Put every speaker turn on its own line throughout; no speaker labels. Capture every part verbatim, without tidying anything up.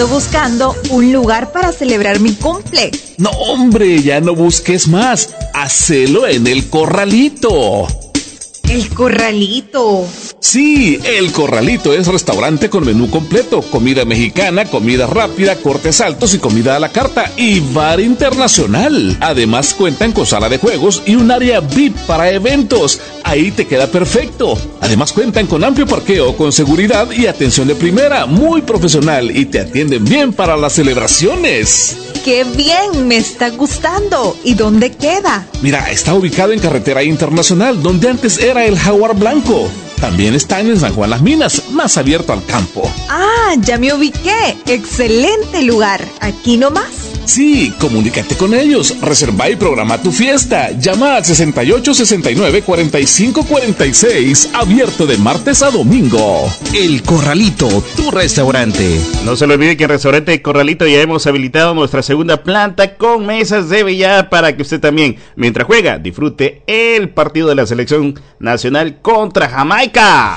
buscando un lugar para celebrar mi cumple.
No, hombre, ya no busques más. Hacelo en El Corralito.
El Corralito.
Sí, El Corralito es restaurante con menú completo, comida mexicana, comida rápida, cortes altos y comida a la carta y bar internacional. Además cuentan con sala de juegos y un área V I P para eventos. Ahí te queda perfecto. Además cuentan con amplio parqueo, con seguridad y atención de primera, muy profesional y te atienden bien para las celebraciones.
¡Qué bien! Me está gustando. ¿Y dónde queda?
Mira, está ubicado en Carretera Internacional, donde antes era el Jaguar Blanco. También están en San Juan Las Minas, más abierto al campo.
Ah, ya me ubiqué. Excelente lugar. ¿Aquí nomás?
Sí, comunícate con ellos, reserva y programa tu fiesta. Llama al sesenta y ocho, sesenta y nueve, cuarenta y cinco, cuarenta y seis, abierto de martes a domingo.
El Corralito, tu restaurante.
No se le olvide que en Restaurante El Corralito ya hemos habilitado nuestra segunda planta con mesas de billar para que usted también, mientras juega, disfrute el partido de la selección nacional contra Jamaica.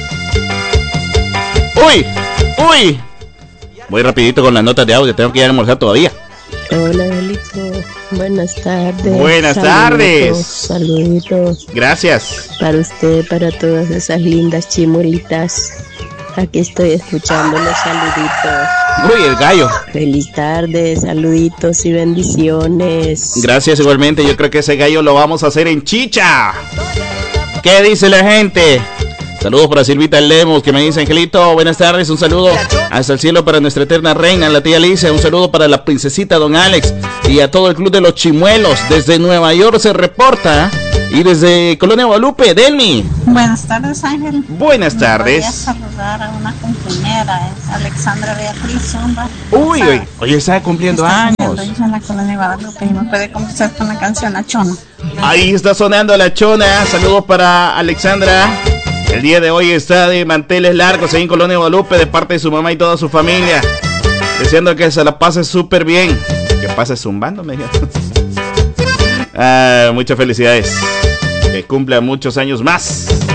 ¡Uy! ¡Uy! Voy rapidito con las notas de audio, tengo que ir a almorzar todavía.
Hola, Belito. Buenas tardes.
Buenas
saluditos,
tardes.
Saluditos.
Gracias.
Para usted, para todas esas lindas chimuelitas. Aquí estoy escuchando los saluditos.
Uy, el gallo.
Feliz tarde, saluditos y bendiciones.
Gracias igualmente, yo creo que ese gallo lo vamos a hacer en chicha. ¿Qué dice la gente? Saludos para Silvita Lemos, que me dice: Angelito, buenas tardes, un saludo hasta el cielo para nuestra eterna reina, la tía Alicia, un saludo para la princesita Don Alex y a todo el club de los chimuelos. Desde Nueva York se reporta, y desde Colonia Guadalupe, Delmi.
Buenas tardes, Ángel.
Buenas tardes.
Voy a saludar a una compañera, es Alexandra Beatriz Zumba.
Uy, hoy, hoy está cumpliendo
está
años.
Cumpliendo en la Colonia Guadalupe y me puede comenzar con la canción La Chona.
Ahí está sonando La Chona. Saludos para Alexandra. El día de hoy está de manteles largos ahí en Colonia Guadalupe, de parte de su mamá y toda su familia, deseando que se la pase súper bien, que pase zumbando, me dijo. Ah, muchas felicidades, que cumpla muchos años más.